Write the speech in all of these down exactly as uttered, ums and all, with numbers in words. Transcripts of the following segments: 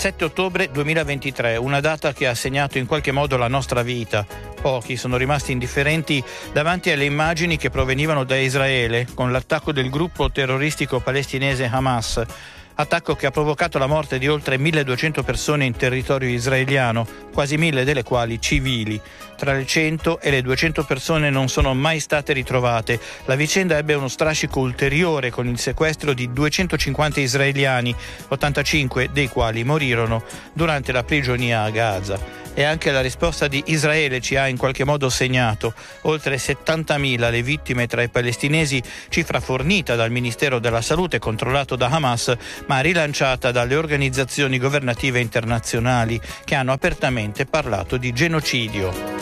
sette ottobre duemilaventitré, una data che ha segnato in qualche modo la nostra vita. Pochi sono rimasti indifferenti davanti alle immagini che provenivano da Israele con l'attacco del gruppo terroristico palestinese Hamas. Attacco che ha provocato la morte di oltre milleduecento persone in territorio israeliano, quasi mille delle quali civili. Tra le cento e le duecento persone non sono mai state ritrovate. La vicenda ebbe uno strascico ulteriore con il sequestro di duecentocinquanta israeliani, ottantacinque dei quali morirono durante la prigionia a Gaza. E anche la risposta di Israele ci ha in qualche modo segnato. Oltre settantamila le vittime tra i palestinesi, cifra fornita dal Ministero della Salute controllato da Hamas, ma rilanciata dalle organizzazioni governative internazionali che hanno apertamente parlato di genocidio.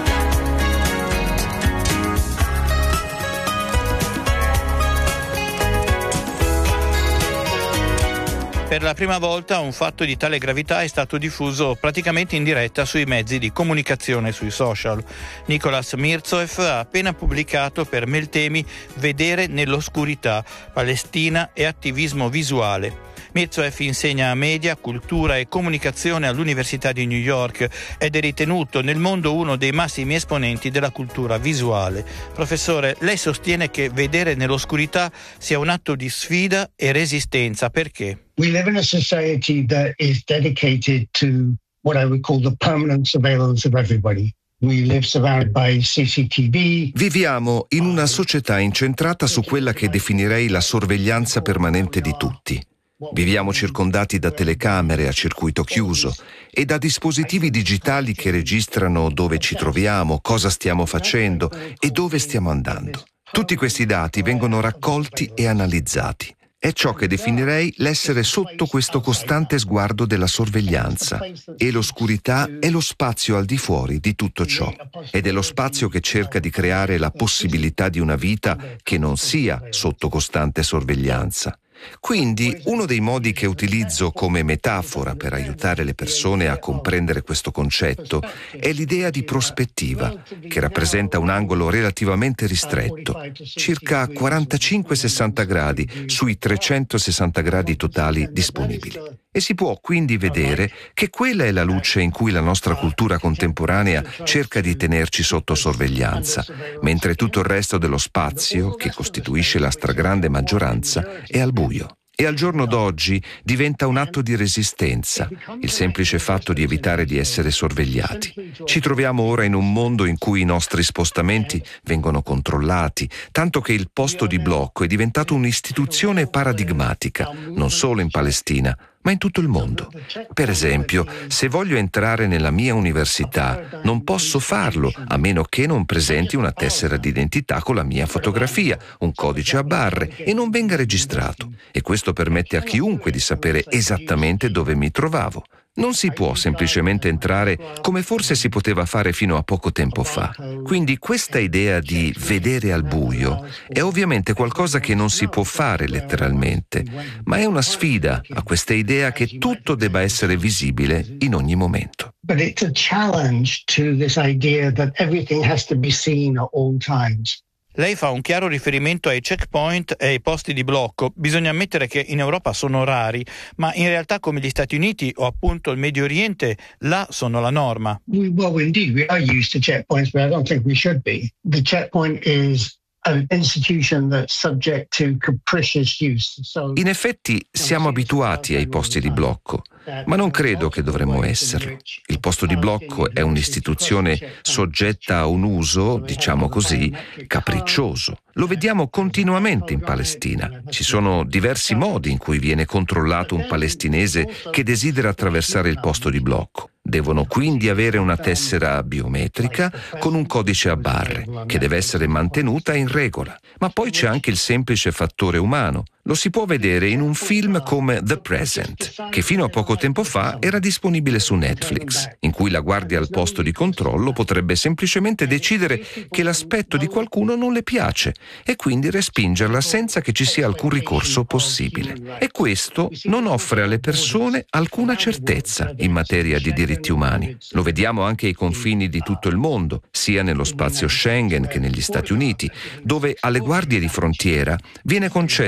Per la prima volta un fatto di tale gravità è stato diffuso praticamente in diretta sui mezzi di comunicazione sui social. Nicolas Mirzoev ha appena pubblicato per Meltemi Vedere nell'oscurità, Palestina e attivismo visuale. Mirzoev insegna media, cultura e comunicazione all'Università di New York ed è ritenuto nel mondo uno dei massimi esponenti della cultura visuale. Professore, lei sostiene che vedere nell'oscurità sia un atto di sfida e resistenza. Perché? We live in a society that is dedicated to what I would call the permanent surveillance of everybody. We live surrounded by C C T V. Viviamo in una società incentrata su quella che definirei la sorveglianza permanente di tutti. Viviamo circondati da telecamere a circuito chiuso e da dispositivi digitali che registrano dove ci troviamo, cosa stiamo facendo e dove stiamo andando. Tutti questi dati vengono raccolti e analizzati. È ciò che definirei l'essere sotto questo costante sguardo della sorveglianza. E l'oscurità è lo spazio al di fuori di tutto ciò. Ed è lo spazio che cerca di creare la possibilità di una vita che non sia sotto costante sorveglianza. Quindi uno dei modi che utilizzo come metafora per aiutare le persone a comprendere questo concetto è l'idea di prospettiva, che rappresenta un angolo relativamente ristretto, circa quarantacinque sessanta gradi sui trecentosessanta gradi totali disponibili. E si può quindi vedere che quella è la luce in cui la nostra cultura contemporanea cerca di tenerci sotto sorveglianza, mentre tutto il resto dello spazio, che costituisce la stragrande maggioranza, è al buio. E al giorno d'oggi diventa un atto di resistenza, il semplice fatto di evitare di essere sorvegliati. Ci troviamo ora in un mondo in cui i nostri spostamenti vengono controllati, tanto che il posto di blocco è diventato un'istituzione paradigmatica, non solo in Palestina, ma in tutto il mondo. Per esempio, se voglio entrare nella mia università, non posso farlo a meno che non presenti una tessera d'identità con la mia fotografia, un codice a barre e non venga registrato. E questo permette a chiunque di sapere esattamente dove mi trovavo. Non si può semplicemente entrare come forse si poteva fare fino a poco tempo fa. Quindi questa idea di vedere al buio è ovviamente qualcosa che non si può fare letteralmente, ma è una sfida a questa idea che tutto debba essere visibile in ogni momento. But it's a challenge to this idea that everything has to be seen at all times. Lei fa un chiaro riferimento ai checkpoint e ai posti di blocco. Bisogna ammettere che in Europa sono rari, ma in realtà come gli Stati Uniti o appunto il Medio Oriente, là sono la norma. We, well, indeed, we are used to checkpoints, but I don't think we should be. The checkpoint is an institution that's subject to capricious use. So, in effetti siamo abituati ai posti di blocco, ma non credo che dovremmo esserlo. Il posto di blocco è un'istituzione soggetta a un uso, diciamo così, capriccioso. Lo vediamo continuamente in Palestina. Ci sono diversi modi in cui viene controllato un palestinese che desidera attraversare il posto di blocco. Devono quindi avere una tessera biometrica con un codice a barre, che deve essere mantenuta in regola. Ma poi c'è anche il semplice fattore umano. Lo si può vedere in un film come The Present, che fino a poco tempo fa era disponibile su Netflix, in cui la guardia al posto di controllo potrebbe semplicemente decidere che l'aspetto di qualcuno non le piace e quindi respingerla senza che ci sia alcun ricorso possibile. E questo non offre alle persone alcuna certezza in materia di diritti umani. Lo vediamo anche ai confini di tutto il mondo, sia nello spazio Schengen che negli Stati Uniti, dove alle guardie di frontiera viene concessa questa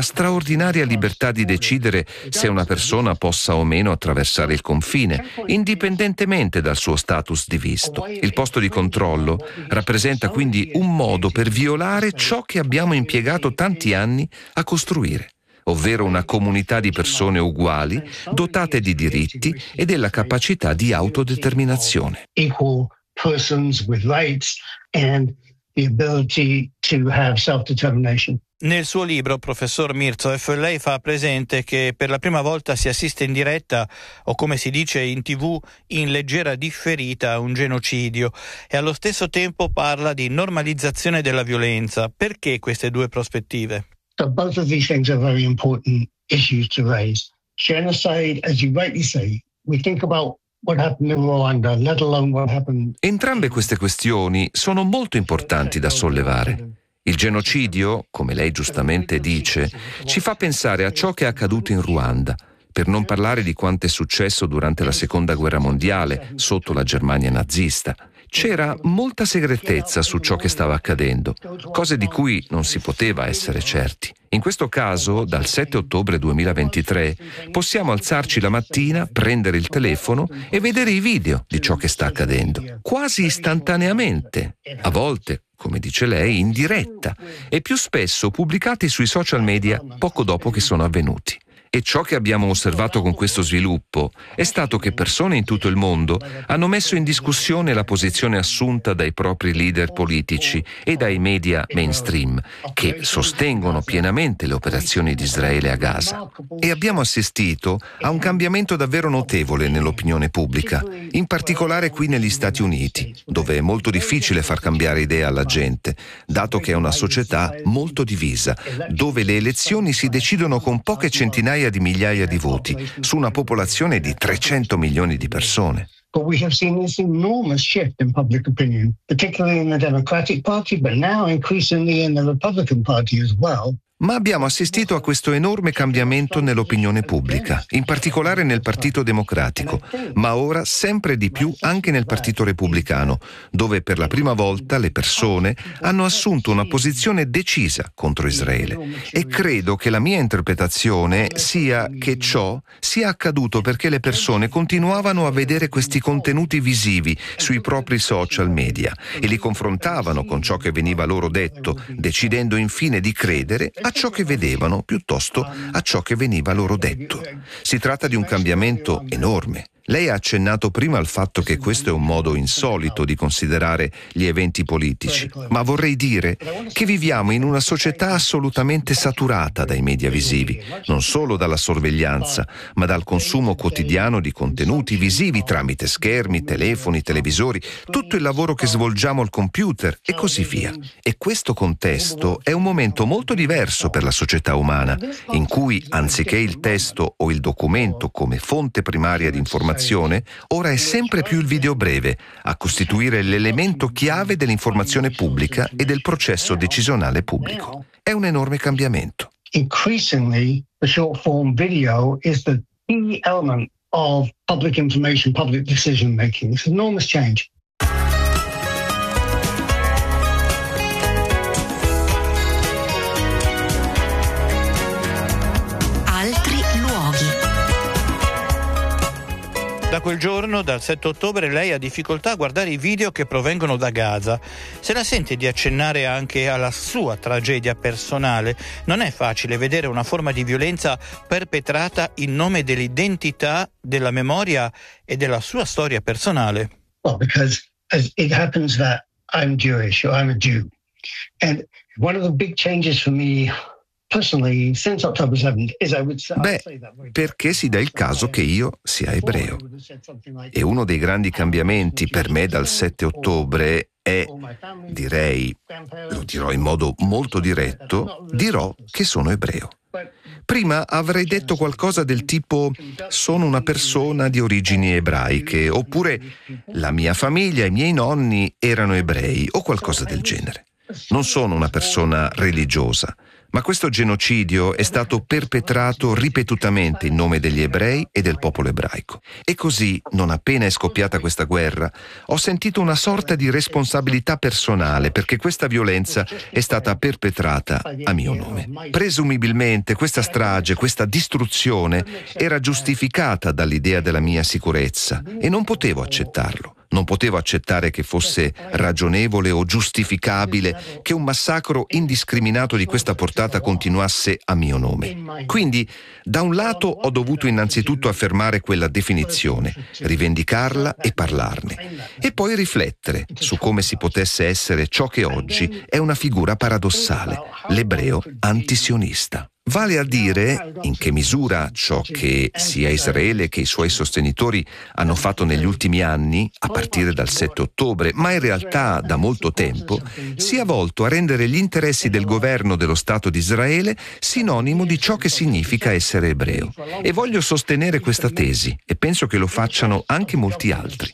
una straordinaria libertà di decidere se una persona possa o meno attraversare il confine, indipendentemente dal suo status di visto. Il posto di controllo rappresenta quindi un modo per violare ciò che abbiamo impiegato tanti anni a costruire, ovvero una comunità di persone uguali, dotate di diritti e della capacità di autodeterminazione. Equal persons with rights and the ability to have self-determination. Nel suo libro, professor Mirzoeff, lei fa presente che per la prima volta si assiste in diretta, o come si dice in tivù, in leggera differita a un genocidio, e allo stesso tempo parla di normalizzazione della violenza. Perché queste due prospettive? So both of these things are very important issues to raise. Genocide, as you rightly say, we think about what happened in Rwanda, let alone what happened. Entrambe queste questioni sono molto importanti da sollevare. Il genocidio, come lei giustamente dice, ci fa pensare a ciò che è accaduto in Ruanda, per non parlare di quanto è successo durante la Seconda Guerra Mondiale, sotto la Germania nazista. C'era molta segretezza su ciò che stava accadendo, cose di cui non si poteva essere certi. In questo caso, dal sette ottobre duemilaventitré, possiamo alzarci la mattina, prendere il telefono e vedere i video di ciò che sta accadendo, quasi istantaneamente, a volte, come dice lei, in diretta, e più spesso pubblicati sui social media poco dopo che sono avvenuti. E ciò che abbiamo osservato con questo sviluppo è stato che persone in tutto il mondo hanno messo in discussione la posizione assunta dai propri leader politici e dai media mainstream, che sostengono pienamente le operazioni di Israele a Gaza. E abbiamo assistito a un cambiamento davvero notevole nell'opinione pubblica, in particolare qui negli Stati Uniti, dove è molto difficile far cambiare idea alla gente, dato che è una società molto divisa, dove le elezioni si decidono con poche centinaia di migliaia di voti su una popolazione di trecento milioni di persone. But we have seen this enormous shift in public opinion, particularly in the Democratic Party, but now increasingly in the Republican Party as well. Ma abbiamo assistito a questo enorme cambiamento nell'opinione pubblica, in particolare nel Partito Democratico, ma ora sempre di più anche nel Partito Repubblicano, dove per la prima volta le persone hanno assunto una posizione decisa contro Israele. E credo che la mia interpretazione sia che ciò sia accaduto perché le persone continuavano a vedere questi contenuti visivi sui propri social media e li confrontavano con ciò che veniva loro detto, decidendo infine di credere a ciò che vedevano piuttosto a ciò che veniva loro detto. Si tratta di un cambiamento enorme. Lei ha accennato prima al fatto che questo è un modo insolito di considerare gli eventi politici, ma vorrei dire che viviamo in una società assolutamente saturata dai media visivi, non solo dalla sorveglianza, ma dal consumo quotidiano di contenuti visivi tramite schermi, telefoni, televisori, tutto il lavoro che svolgiamo al computer e così via. E questo contesto è un momento molto diverso per la società umana, in cui anziché il testo o il documento come fonte primaria di informazione, ora è sempre più il video breve a costituire l'elemento chiave dell'informazione pubblica e del processo decisionale pubblico. È un enorme cambiamento. Increasingly, the short form video is the key element of public information, public decision making. It's an enormous change. Da quel giorno, dal sette ottobre, lei ha difficoltà a guardare i video che provengono da Gaza. Se la sente di accennare anche alla sua tragedia personale, non è facile vedere una forma di violenza perpetrata in nome dell'identità, della memoria e della sua storia personale. Well, because it happens that I'm Jewish or I'm a Jew. And one of the big changes for me personally since October seventh is I would say. Beh, perché si dà il caso che io sia ebreo. E uno dei grandi cambiamenti per me dal sette ottobre è, direi, lo dirò in modo molto diretto, dirò che sono ebreo. Prima avrei detto qualcosa del tipo sono una persona di origini ebraiche, oppure la mia famiglia, i miei nonni erano ebrei, o qualcosa del genere. Non sono una persona religiosa, Ma questo genocidio è stato perpetrato ripetutamente in nome degli ebrei e del popolo ebraico. E così, non appena è scoppiata questa guerra, ho sentito una sorta di responsabilità personale perché questa violenza è stata perpetrata a mio nome. Presumibilmente questa strage, questa distruzione era giustificata dall'idea della mia sicurezza e non potevo accettarlo. Non potevo accettare che fosse ragionevole o giustificabile che un massacro indiscriminato di questa portata continuasse a mio nome. Quindi, da un lato ho dovuto innanzitutto affermare quella definizione, rivendicarla e parlarne, e poi riflettere su come si potesse essere ciò che oggi è una figura paradossale, l'ebreo antisionista. Vale a dire in che misura ciò che sia Israele che i suoi sostenitori hanno fatto negli ultimi anni, a partire dal sette ottobre, ma in realtà da molto tempo, sia volto a rendere gli interessi del governo dello Stato di Israele sinonimo di ciò che significa essere ebreo. E voglio sostenere questa tesi e penso che lo facciano anche molti altri.